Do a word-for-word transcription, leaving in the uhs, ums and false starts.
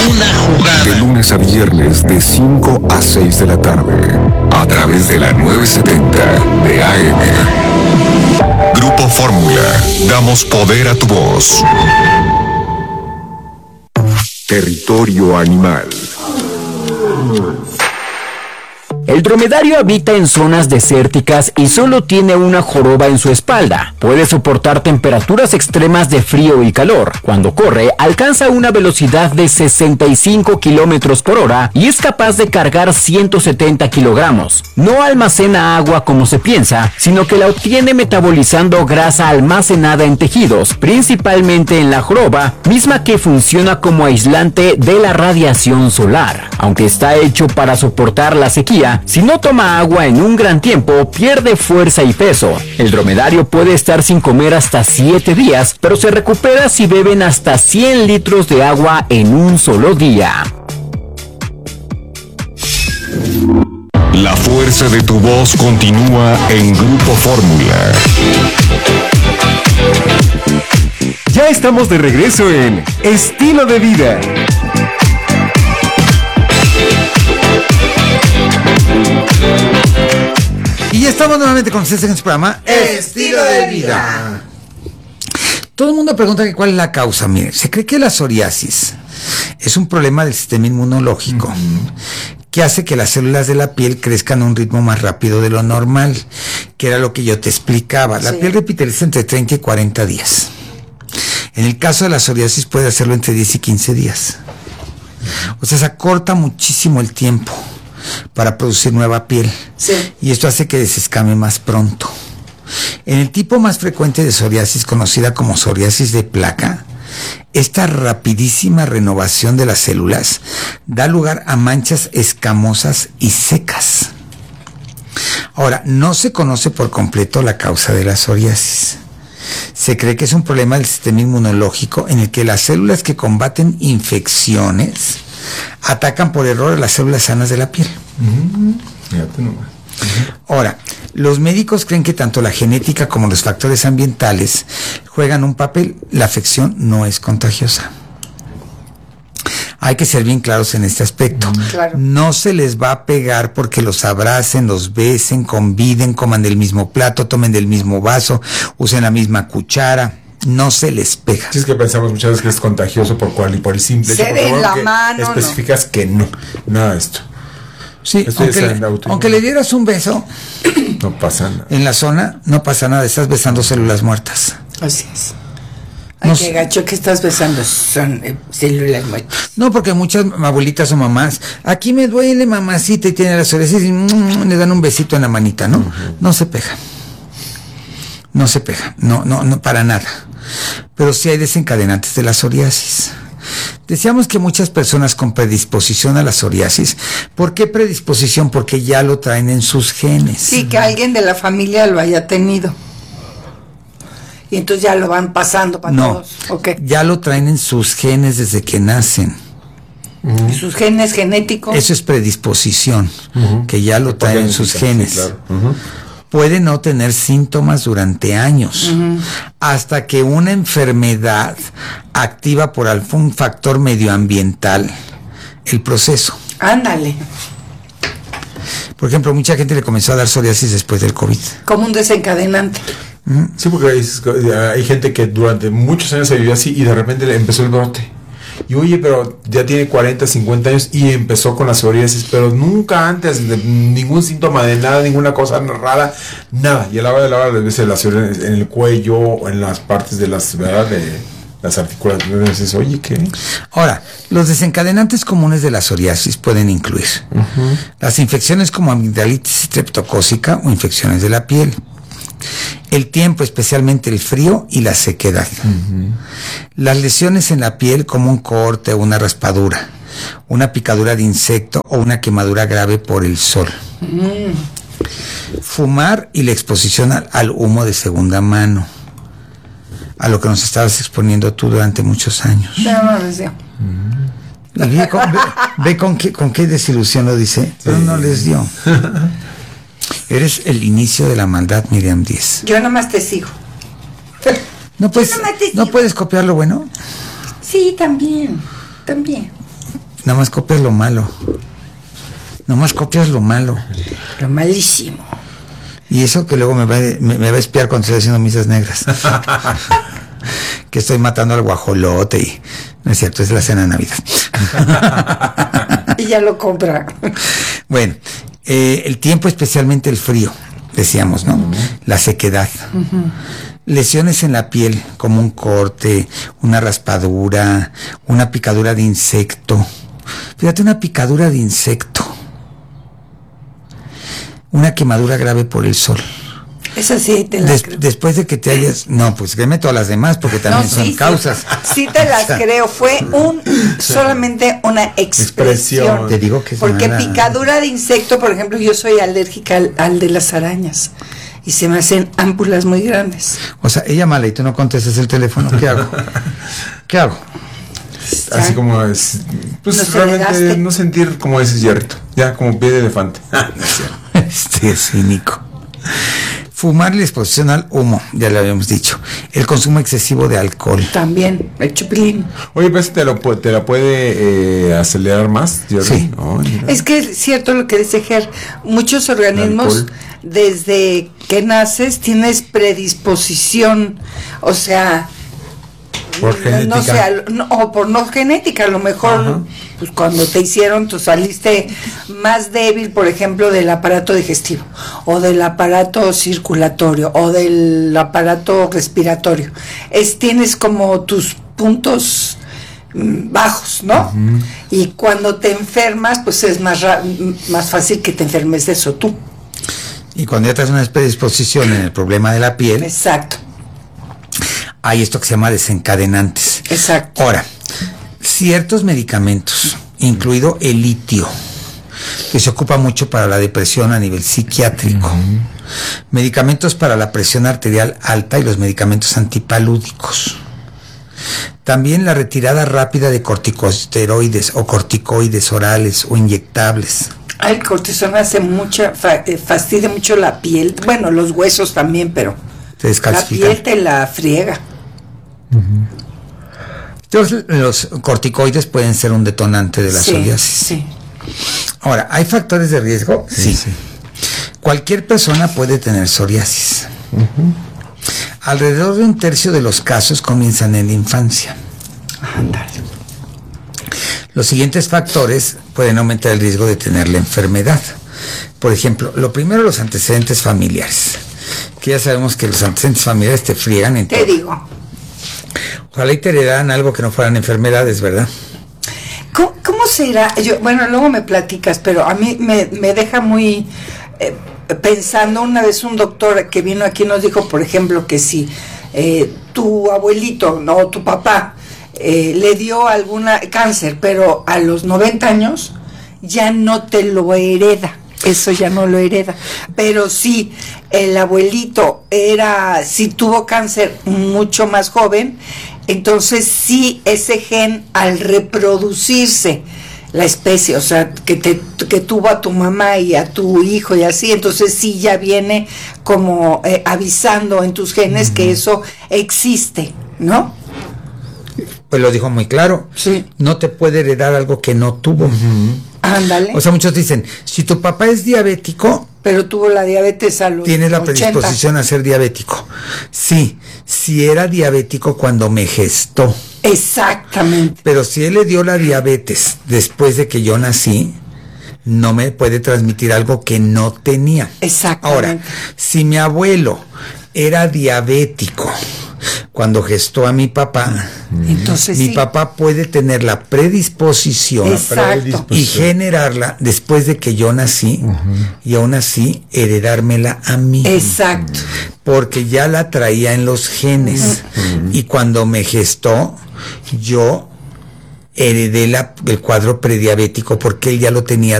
una jugada. De lunes a viernes de cinco a seis de la tarde. A través de la novecientos setenta de A M. Grupo Fórmula. Damos poder a tu voz. Territorio animal. El dromedario habita en zonas desérticas y solo tiene una joroba en su espalda. Puede soportar temperaturas extremas de frío y calor. Cuando corre, alcanza una velocidad de sesenta y cinco kilómetros por hora y es capaz de cargar ciento setenta kilogramos. No almacena agua como se piensa, sino que la obtiene metabolizando grasa almacenada en tejidos, principalmente en la joroba, misma que funciona como aislante de la radiación solar. Aunque está hecho para soportar la sequía, si no toma agua en un gran tiempo, pierde fuerza y peso. El dromedario puede estar sin comer hasta siete días, pero se recupera si beben hasta cien litros de agua en un solo día. La fuerza de tu voz continúa en Grupo Fórmula. Ya estamos de regreso en Estilo de Vida. Y estamos nuevamente con ustedes en este programa Estilo de Vida. Todo el mundo pregunta que cuál es la causa. Mire, se cree que la psoriasis es un problema del sistema inmunológico, uh-huh, que hace que las células de la piel crezcan a un ritmo más rápido de lo normal, que era lo que yo te explicaba. La sí. piel repitaliza entre treinta y cuarenta días. En el caso de la psoriasis puede hacerlo entre diez y quince días. O sea, se acorta muchísimo el tiempo para producir nueva piel. Sí. Y esto hace que desescame más pronto. En el tipo más frecuente de psoriasis, conocida como psoriasis de placa, esta rapidísima renovación de las células da lugar a manchas escamosas y secas. Ahora, no se conoce por completo la causa de la psoriasis. Se cree que es un problema del sistema inmunológico en el que las células que combaten infecciones atacan por error a las células sanas de la piel. Uh-huh. Fíjate nomás. Uh-huh. Ahora, los médicos creen que tanto la genética como los factores ambientales juegan un papel. La afección no es contagiosa. Hay que ser bien claros en este aspecto. Claro. No se les va a pegar porque los abracen, los besen, conviden, coman del mismo plato, tomen del mismo vaso, usen la misma cuchara. No se les pega. Si es que pensamos muchas veces que es contagioso por cual y por el simple hecho. Se de la mano. Especificas no. que no, nada de esto. Sí, aunque le, aunque le dieras un beso, no pasa nada. En la zona, no pasa nada, estás besando células muertas. Así es. Ay, no, qué gacho que estás besando, son eh, células muertas. No, porque muchas abuelitas o mamás, aquí me duele mamacita y tiene la psoriasis y mmm, le dan un besito en la manita, ¿no? Uh-huh. No se pega. No se pega, no, no, no, para nada. Pero sí hay desencadenantes de la psoriasis. Decíamos que muchas personas con predisposición a la psoriasis, ¿por qué predisposición? Porque ya lo traen en sus genes. Sí, que alguien de la familia lo haya tenido. Y entonces ya lo van pasando para no, todos. Okay. Ya lo traen en sus genes desde que nacen. Uh-huh. ¿Y sus genes genéticos? Eso es predisposición, uh-huh, que ya lo traen en sus genes. Sí, claro. Uh-huh. Puede no tener síntomas durante años, uh-huh, hasta que una enfermedad activa por algún factor medioambiental el proceso. Ándale. Por ejemplo, mucha gente le comenzó a dar psoriasis después del COVID. Como un desencadenante. Uh-huh. Sí, porque hay, hay gente que durante muchos años se vivió así y de repente le empezó el brote. Y oye, pero ya tiene cuarenta, cincuenta años y empezó con la psoriasis, pero nunca antes, de ningún síntoma de nada, ninguna cosa rara, nada. Y a la hora de la hora, a veces la psoriasis en el cuello o en las partes de las, ¿verdad? De las articulaciones, dices, oye, ¿qué? Ahora, los desencadenantes comunes de la psoriasis pueden incluir uh-huh, las infecciones como amigdalitis streptocócica o infecciones de la piel. El tiempo, especialmente el frío y la sequedad. Uh-huh. Las lesiones en la piel como un corte o una raspadura, una picadura de insecto o una quemadura grave por el sol. Uh-huh. Fumar y la exposición al, al humo de segunda mano, a lo que nos estabas exponiendo tú durante muchos años. Pero no les dio. Uh-huh. Y ve, con, ve, ve con, qué, con qué desilusión lo dice, sí, pero no les dio. Eres el inicio de la maldad, Miriam Díez. Yo nomás te sigo. ¿No puedes, ¿no puedes copiar lo bueno? Sí, también, también. nada más copias lo malo. Nada más copias lo malo. Lo malísimo. Y eso que luego me va, me, me va a espiar cuando estoy haciendo misas negras. Que estoy matando al guajolote y... No es cierto, es la cena de Navidad. Y ya lo compra. Bueno, eh, el tiempo, especialmente el frío, decíamos, ¿no? Uh-huh. La sequedad. Uh-huh. Lesiones en la piel, como un corte, una raspadura, una picadura de insecto. Fíjate, una picadura de insecto. Una quemadura grave por el sol. Esa sí te las Des, creo. Después de que te hayas... No, pues créeme todas las demás, porque también no, son sí, causas. Sí, sí te las creo. Fue un solamente una expresión. Expresión. Te digo que es Porque mala. picadura de insecto, por ejemplo, yo soy alérgica al, al de las arañas. Y se me hacen ámpulas muy grandes. O sea, ella mala y tú no contestas el teléfono. ¿Qué hago? ¿Qué hago? Ya. Así como es... Pues Nos realmente heredaste. no sentir como ese hierrito. Ya, como pie de elefante. Este es cínico. Fumar y la exposición al humo, ya lo habíamos dicho. El consumo excesivo de alcohol. También, el chupilín. Oye, pues te, lo, pu- te la puede eh, acelerar más, Jerry. Sí. Oh, mira. Es que es cierto lo que dice Ger, muchos organismos alcohol. desde que naces tienes predisposición, o sea, Por no genética. sé, a lo- no, o por no genética, a lo mejor Ajá. pues cuando te hicieron tú saliste más débil, por ejemplo, del aparato digestivo o del aparato circulatorio o del aparato respiratorio. Es tienes como tus puntos mm, bajos, ¿no? Uh-huh. Y cuando te enfermas, pues es más ra- más fácil que te enfermes de eso tú. Y cuando ya traes una predisposición en el problema de la piel, Exacto. hay esto que se llama desencadenantes. Exacto. Ahora, ciertos medicamentos, incluido el litio, que se ocupa mucho para la depresión a nivel psiquiátrico, uh-huh. medicamentos para la presión arterial alta y los medicamentos antipalúdicos. También la retirada rápida de corticosteroides o corticoides orales o inyectables. El cortisona hace mucha, fa, eh, fastidia mucho la piel, bueno, los huesos también, pero Te la descalcifican. piel te la friega. Uh-huh. Entonces, los corticoides pueden ser un detonante de la Sí, psoriasis. sí. Ahora, ¿hay factores de riesgo? Sí. sí. Cualquier persona puede tener psoriasis. Uh-huh. Alrededor de un tercio de los casos comienzan en la infancia. Ándale. Los siguientes factores pueden aumentar el riesgo de tener la enfermedad. Por ejemplo, lo primero, los antecedentes familiares. Que ya sabemos que los antecedentes familiares te friegan en Te todo. digo. Ojalá y te heredaran algo que no fueran enfermedades, ¿verdad? ¿Cómo, cómo será? Yo, bueno, luego me platicas, pero a mí me, me deja muy eh, pensando. Una vez un doctor que vino aquí nos dijo, por ejemplo, que si eh, tu abuelito, no, tu papá, eh, le dio alguna cáncer, pero a los noventa años ya no te lo hereda. Eso ya no lo hereda. Pero si el abuelito era, si tuvo cáncer mucho más joven, entonces sí ese gen al reproducirse la especie, o sea, que te que tuvo a tu mamá y a tu hijo y así, entonces sí ya viene como eh, avisando en tus genes uh-huh. que eso existe, ¿no? Pues lo dijo muy claro. Sí. No te puede heredar algo que no tuvo. Uh-huh. Ándale. O sea, muchos dicen, si tu papá es diabético, pero tuvo la diabetes a los tienes la ochenta. predisposición a ser diabético. Sí, si era diabético cuando me gestó. Exactamente. Pero si él le dio la diabetes después de que yo nací, no me puede transmitir algo que no tenía. Exactamente. Ahora, si mi abuelo era diabético cuando gestó a mi papá, entonces mi sí. papá puede tener la predisposición Exacto. y generarla después de que yo nací uh-huh. y aún así heredármela a mí. Exacto. Porque ya la traía en los genes uh-huh. y cuando me gestó yo heredé la, el cuadro prediabético porque él ya lo tenía